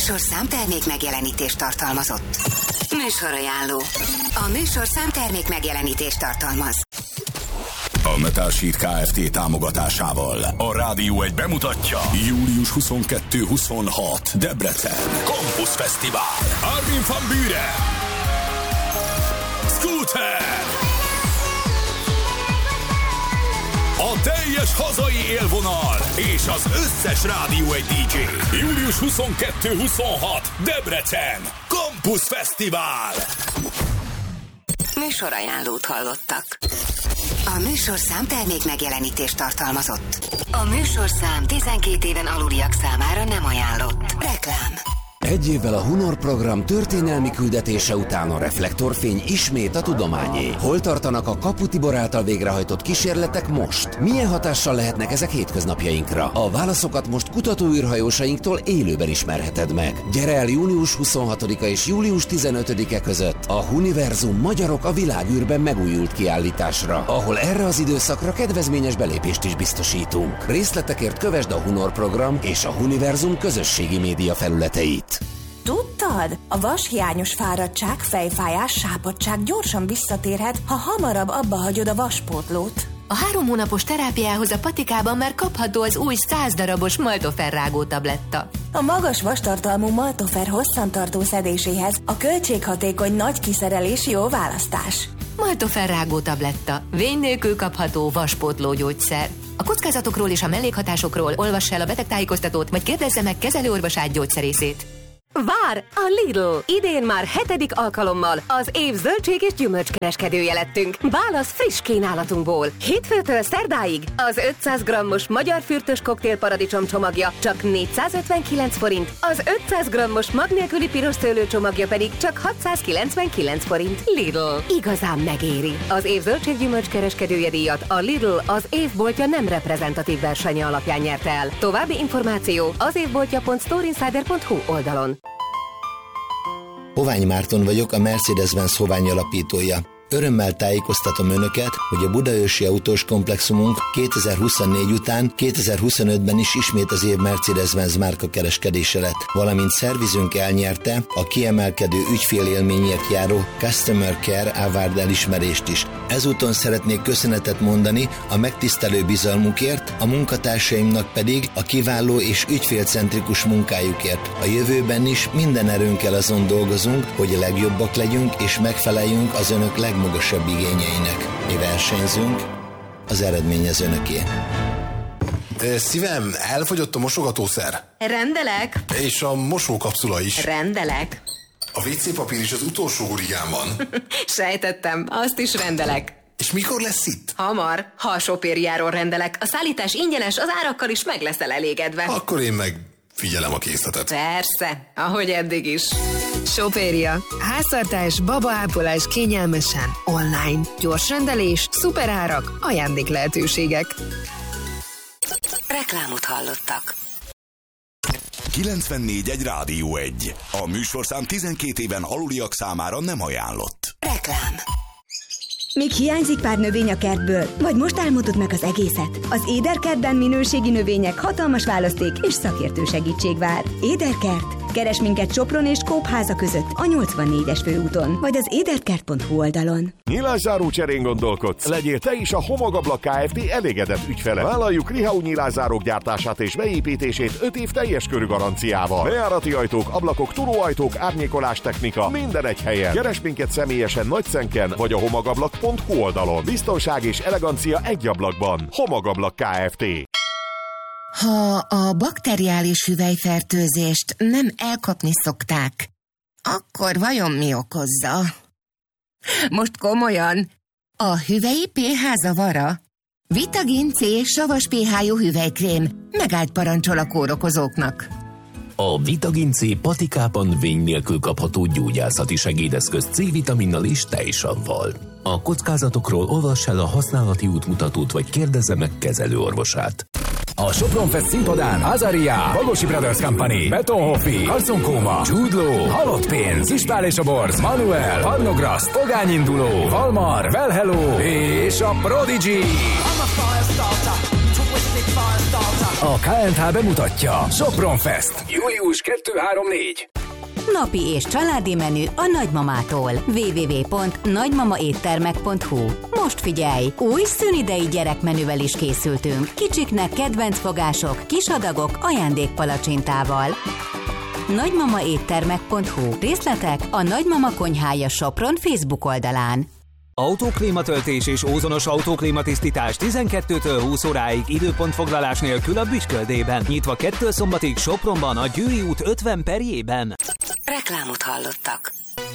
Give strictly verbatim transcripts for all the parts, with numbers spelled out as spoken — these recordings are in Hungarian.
műsorszám termék megjelenítést tartalmazott. Műsorajánló. A műsorszám termék megjelenítést tartalmaz. A Metal Sheet Kft. Támogatásával a Rádió egy bemutatja július huszonkettő huszonhat Debrecen Campus Fesztivál. Armin van Buuren, Scooter, a teljes hazai élvonal és az összes Rádió egy dé dzsé. július huszonkettő huszonhat Debrecen Campus Fesztivál. Műsorajánlót hallottak. A műsorszám termék megjelenítést tartalmazott. A műsorszám tizenkét éven aluliak számára nem ajánlott. Reklám. Egy évvel a Hunor program történelmi küldetése után a reflektorfény ismét a tudományé. Hol tartanak a Kapu Tibor által végrehajtott kísérletek most? Milyen hatással lehetnek ezek hétköznapjainkra? A válaszokat most kutatóűrhajósainktól élőben ismerheted meg. Gyere el június huszonhatodika és július tizenötödike között a Huniverzum Magyarok a világűrben megújult kiállításra, ahol erre az időszakra kedvezményes belépést is biztosítunk. Részletekért kövesd a Hunor program és a Huniverzum közösségi média felületeit. Tudtad? A vashiányos fáradtság, fejfájás, sápadtság gyorsan visszatérhet, ha hamarabb abba hagyod a vaspótlót. A három hónapos terápiához a patikában már kapható az új száz darabos Maltofer rágó tabletta. A magas vastartalmú Maltofer hosszantartó szedéséhez a költséghatékony nagy kiszerelés jó választás. Maltofer rágó tabletta. Vény nélkül kapható vaspótló gyógyszer. A kockázatokról és a mellékhatásokról olvass el a betegtájékoztatót, vagy kérdezze meg kezelőorvosát, gyógyszerészét. Vár a Lidl! Idén már hetedik alkalommal az év zöldség és gyümölcskereskedője lettünk. Válasz friss kínálatunkból. Hétfőtől szerdáig az ötszáz grammos magyar fürtös koktél paradicsom csomagja csak négyszázötvenkilenc forint, az ötszáz grammos mag nélküli piros szőlő csomagja pedig csak hatszázkilencvenkilenc forint. Lidl. Igazán megéri. Az év zöldség gyümölcskereskedője díjat a Lidl az évboltja nem reprezentatív versenye alapján nyerte el. További információ az évboltja pont storeinsider pont hu oldalon. Hovány Márton vagyok, a Mercedes-Benz Hovány alapítója. Örömmel tájékoztatom Önöket, hogy a Budaörsi autós komplexumunk kétezer-huszonnégy után kétezer-huszonötben is ismét az év Mercedes-Benz márka kereskedése lett, valamint szervizünk elnyerte a kiemelkedő ügyfélélményért járó Customer Care Award elismerést is. Ezúton szeretnék köszönetet mondani a megtisztelő bizalmukért, a munkatársaimnak pedig a kiváló és ügyfélcentrikus munkájukért. A jövőben is minden erőnkkel azon dolgozunk, hogy a legjobbak legyünk és megfeleljünk az Önök legmagasabb igényeinek. Mi versenyzünk, az eredmény az Önöké. Szívem, elfogyott a mosogatószer. Rendelek. És a mosókapszula is. Rendelek. A vé cé papír is az utolsó hurigán van. Sejtettem, azt is rendelek. És mikor lesz itt? Hamar, ha a Sopériáról rendelek. A szállítás ingyenes, az árakkal is meg leszel elégedve. Akkor én meg figyelem a készletet. Persze, ahogy eddig is. Sopéria. Háztartás, babaápolás kényelmesen, online. Gyors rendelés, szuperárak, ajándék lehetőségek. Reklámot hallottak. kilencvennégy egy Rádió egy. A műsorszám tizenkét éven aluliak számára nem ajánlott. Reklám. Még hiányzik pár növény a kertből? Vagy most álmodod meg az egészet? Az Éderkertben minőségi növények, hatalmas választék és szakértő segítség vár. Éderkert. Keres minket Sopron és Kópháza között a nyolcvannégyes főúton, vagy az éderkert pont hu oldalon. Nyilászáró cserén gondolkodsz? Legyél te is a Homogablak Kft. Elégedett ügyfele. Vállaljuk Rihau nyilászárók gyártását és beépítését öt év teljes körű garanciával. Bejárati ajtók, ablakok, turóajtók, árnyékolás technika, minden egy helyen. Keres minket személyesen Nagyszenken, vagy a homogablak pont hu oldalon. Biztonság és elegancia egy ablakban. Homogablak Kft. Ha a bakteriális hüvelyfertőzést nem elkapni szokták, akkor vajon mi okozza? Most komolyan, a hüvelyi pé há zavara? Vitagin C savas pé há-jú hüvelykrém megállt parancsol a kórokozóknak. A Vitagin C patikában vény nélkül kapható gyógyászati segédeszköz C-vitaminnal és tejsavval. A kockázatokról olvass el a használati útmutatót, vagy kérdezze meg kezelőorvosát. A Sopron Fest színpadán Azaria, Bagosi Brothers Company, Betonhoffi, Karconkóma, Jude Law, Halott Pénz, Ispál és a Borz, Manuel, Parnograszt, Pogányinduló, Valmar, Well Hello és a Prodigy. A ká és há bemutatja Sopron Fest. július kettő-három-négy. Napi és családi menü a nagymamától. double-u double-u double-u pont nagymamaéttermek pont hu. Most figyelj! Új szünidei gyerekmenüvel is készültünk. Kicsiknek kedvenc fogások, kis adagok, ajándékpalacsintával. nagymamaéttermek pont hu. Részletek a Nagymama Konyhája Sopron Facebook oldalán. Autóklímatöltés és ózonos autóklímatisztítás tizenkettőtől húsz óráig időpontfoglalás nélkül a Büsköldében. Nyitva kettő szombatig Sopronban, a Győri út ötven perjében. Reklámot hallottak.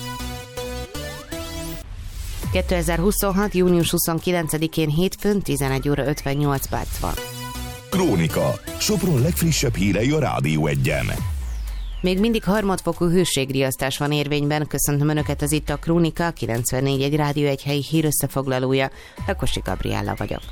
kétezer-huszonhat. június huszonkilencedikén hétfőn tizenegy óra ötvennyolc perc van. Krónika. Sopron legfrissebb hírei a Rádió egyen. Még mindig harmadfokú hőségriasztás van érvényben. Köszöntöm Önöket, ez itt a Krónika, kilencvennégy egy Rádió egy helyi hírösszefoglalója. Lakosi Gabriella vagyok.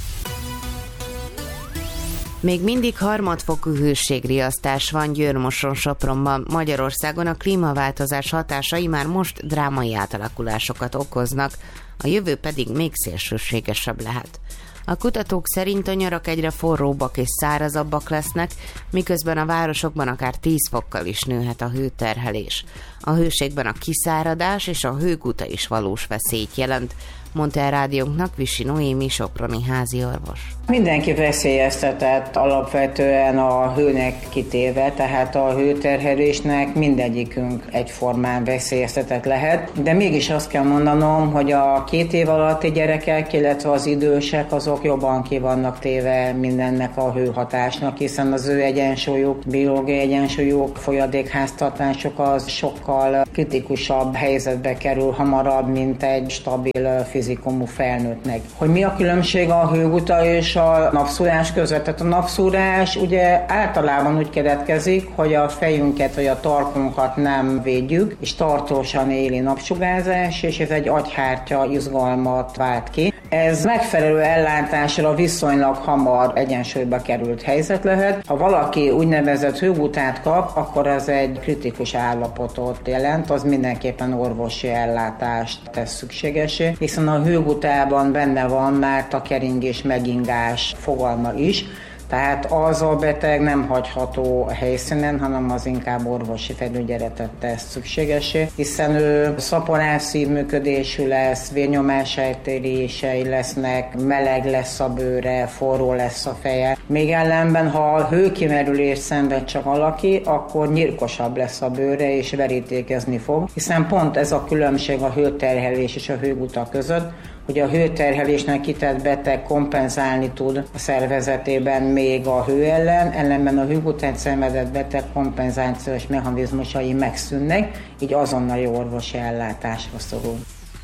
Még mindig harmadfokú hőségriasztás van Győr-Moson-Sopronban. Magyarországon a klímaváltozás hatásai már most drámai átalakulásokat okoznak, a jövő pedig még szélsőségesebb lehet. A kutatók szerint a nyarak egyre forróbbak és szárazabbak lesznek, miközben a városokban akár tíz fokkal is nőhet a hőterhelés. A hőségben a kiszáradás és a hőguta is valós veszélyt jelent, mondta el rádiónknak Visi Noémi soproni háziorvos. Mindenki veszélyeztetett alapvetően a hőnek kitéve, tehát a hőterhelésnek mindegyikünk egyformán veszélyeztetett lehet, de mégis azt kell mondanom, hogy a két év alatti gyerekek, illetve az idősek azok jobban ki vannak téve mindennek a hőhatásnak, hiszen az ő egyensúlyuk, biológiai egyensúlyuk, folyadékháztartások az sokkal kritikusabb helyzetbe kerül hamarabb, mint egy stabil fizikumú felnőttnek. Hogy mi a különbség a hőguta és a napszúrás között? Tehát a napszúrás ugye általában úgy keletkezik, hogy a fejünket vagy a tarkunkat nem védjük, és tartósan éli napsugárzás, és ez egy agyhártya izgalmat vált ki. Ez megfelelő ellátásra viszonylag hamar egyensúlyba került helyzet lehet. Ha valaki úgynevezett hőgutát kap, akkor az egy kritikus állapotot jelent, az mindenképpen orvosi ellátást tesz szükségesé, hiszen a hőgutában benne van már a keringés, megingás fogalma is, tehát az a beteg nem hagyható a helyszínen, hanem az inkább orvosi felügyeletet tesz szükségesé, hiszen ő szaporás szívműködésű lesz, vérnyomás eltérései lesznek, meleg lesz a bőre, forró lesz a feje. Még ellenben, ha a hőkimerülés szenved csak valaki, akkor nyírkosabb lesz a bőre és verítékezni fog, hiszen pont ez a különbség a hőterhelés és a hőguta között, hogy a hőterhelésnek kitett beteg kompenzálni tud a szervezetében még a hő ellen, ellenben a hőgutát szenvedett beteg kompenzációs mechanizmusai megszűnnek, így azonnali orvosi ellátásra szorul.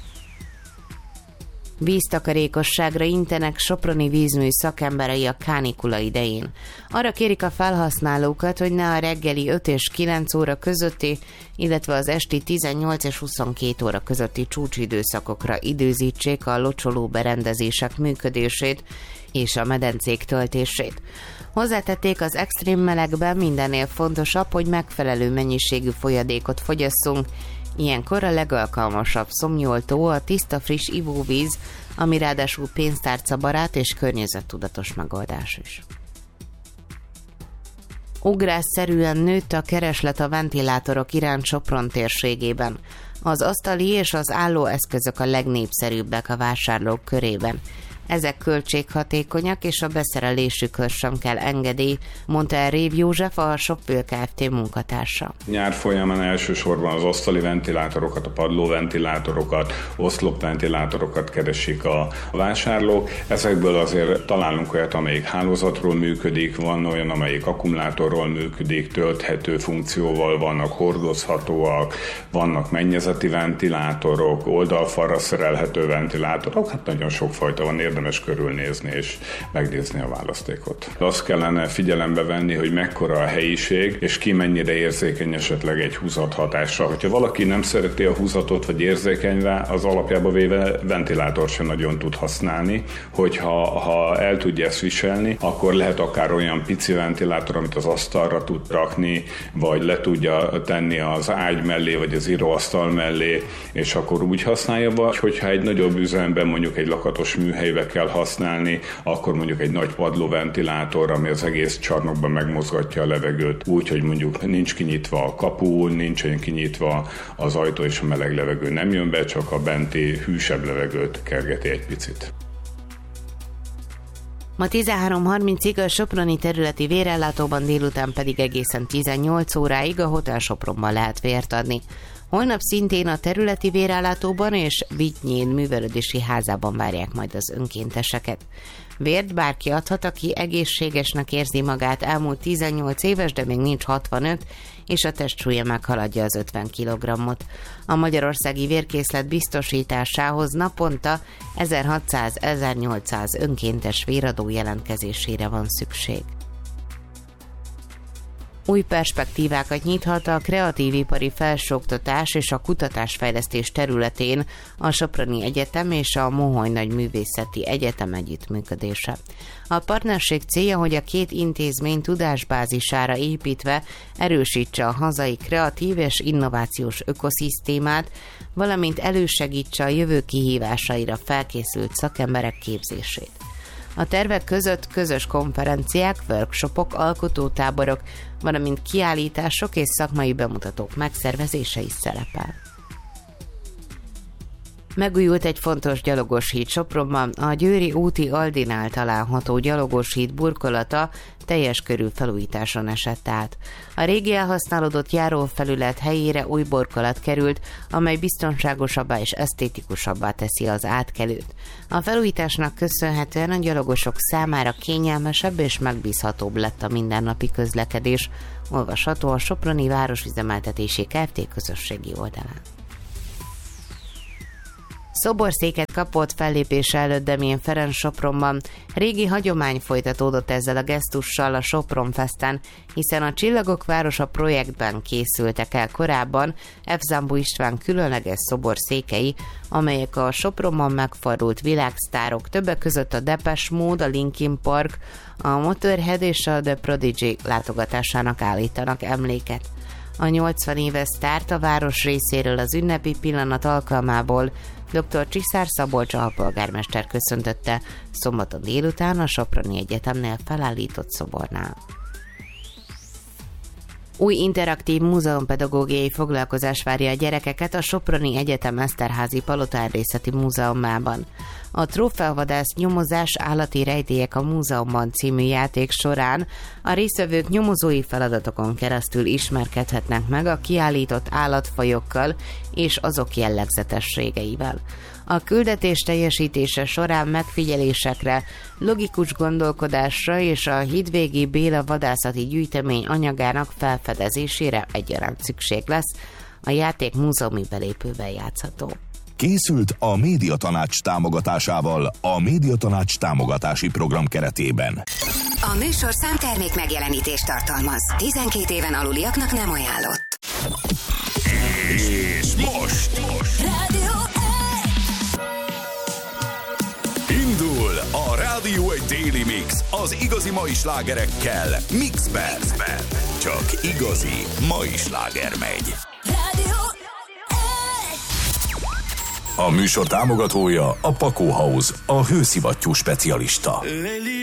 Víztakarékosságra intenek soproni vízmű szakemberei a kánikula idején. Arra kérik a felhasználókat, hogy ne a reggeli öt és kilenc óra közötti, illetve az esti tizennyolc és huszonkét óra közötti csúcsidőszakokra időzítsék a locsoló berendezések működését és a medencék töltését. Hozzátették, az extrém melegben mindennél fontosabb, hogy megfelelő mennyiségű folyadékot fogyasszunk. Ilyenkor a legalkalmasabb szomnyoltó a tiszta friss ivóvíz, ami ráadásul pénztárcabarát és környezettudatos megoldás is. Ugrásszerűen nőtt a kereslet a ventilátorok iránt Sopron térségében. Az asztali és az álló eszközök a legnépszerűbbek a vásárlók körében. Ezek költséghatékonyak, és a beszerelésükhöz sem kell engedély, mondta el Rév József, a Shopwheel Kft. Munkatársa. Nyár folyamán elsősorban az asztali ventilátorokat, a padlóventilátorokat, oszlopventilátorokat keresik a vásárlók. Ezekből azért találunk olyat, amelyik hálózatról működik, van olyan, amelyik akkumulátorról működik, tölthető funkcióval, vannak hordozhatóak, vannak mennyezeti ventilátorok, oldalfalra szerelhető ventilátorok, hát nagyon sokfajta van, érdemes körülnézni és megnézni a választékot. Azt kellene figyelembe venni, hogy mekkora a helyiség, és ki mennyire érzékeny esetleg egy húzathatásra. Hogyha valaki nem szereti a húzatot, vagy érzékeny rá, az alapjába véve ventilátor sem nagyon tud használni. Hogyha ha el tudja ezt viselni, akkor lehet akár olyan pici ventilátor, amit az asztalra tud rakni, vagy le tudja tenni az ágy mellé, vagy az íróasztal mellé, és akkor úgy használja, vagy hogyha egy nagyobb üzemben, mondjuk egy lakatos műhelybe fel kell használni, akkor mondjuk egy nagy padlóventilátor, ami az egész csarnokban megmozgatja a levegőt, úgy, hogy mondjuk nincs kinyitva a kapu, nincsen kinyitva az ajtó, és a meleg levegő nem jön be, csak a benti hűsebb levegőt kergeti egy picit. Ma tizenhárom harmincig a soproni területi vérellátóban, délután pedig egészen tizennyolc óráig a Hotel Sopronban lehet vért adni. Holnap szintén a területi vérellátóban és Vitynyén művelődési házában várják majd az önkénteseket. Vért bárki adhat, aki egészségesnek érzi magát, elmúlt tizennyolc éves, de még nincs hatvanöt, és a testsúlya meghaladja az ötven kilogrammot. A magyarországi vérkészlet biztosításához naponta ezerhatszáz-ezernyolcszáz önkéntes véradó jelentkezésére van szükség. Új perspektívákat nyithat a kreatív ipari felsőoktatás és a kutatásfejlesztés területén a Soproni Egyetem és a Moholy Nagy Művészeti Egyetem együttműködése. A partnerség célja, hogy a két intézmény tudásbázisára építve erősítse a hazai kreatív és innovációs ökoszisztémát, valamint elősegítse a jövő kihívásaira felkészült szakemberek képzését. A tervek között közös konferenciák, workshopok, alkotótáborok, valamint kiállítások és szakmai bemutatók megszervezése is szerepel. Megújult egy fontos gyalogos híd Sopronban, a Győri úti Aldinál található gyalogos híd burkolata teljes körű felújításon esett át. A régi elhasználódott járófelület helyére új burkolat került, amely biztonságosabbá és esztétikusabbá teszi az átkelőt. A felújításnak köszönhetően a gyalogosok számára kényelmesebb és megbízhatóbb lett a mindennapi közlekedés, olvasható a Soproni Városüzemeltetési Kft. Közösségi oldalán. Szoborszéket kapott fellépése előtt Demjén Ferenc Sopronban. Régi hagyomány folytatódott ezzel a gesztussal a Sopron Festen, hiszen a Csillagok Városa projektben készültek el korábban F. Zambó István különleges szoborszékei, amelyek a Sopronban megfordult világsztárok, többek között a Depeche Mode, a Linkin Park, a Motorhead és a The Prodigy látogatásának állítanak emléket. A nyolcvan éves sztárt a város részéről az ünnepi pillanat alkalmából dr. Csiszár Szabolcs alpolgármester köszöntötte szombaton délután a Soproni Egyetemnél felállított szobornál. Új interaktív múzeumpedagógiai foglalkozás várja a gyerekeket a Soproni Egyetem Eszterházy Palotaerdészeti Múzeumában. A Trófeavadász nyomozás állati rejtélyek a múzeumban című játék során a résztvevők nyomozói feladatokon keresztül ismerkedhetnek meg a kiállított állatfajokkal és azok jellegzetességeivel. A küldetés teljesítése során megfigyelésekre, logikus gondolkodásra és a Hídvégi Béla vadászati gyűjtemény anyagának felfedezésére egyaránt szükség lesz. A játék múzeumi belépőben játszható. Készült a Médiatanács támogatásával a Médiatanács támogatási program keretében. A műsorszám termék megjelenítést tartalmaz. tizenkét éven aluliaknak nem ajánlott. És most! most. Indul a Rádió egy Daily Mix az igazi mai slágerekkel Mixben. Csak igazi mai sláger megy. A műsor támogatója a Pakó House, a hőszivattyú specialista.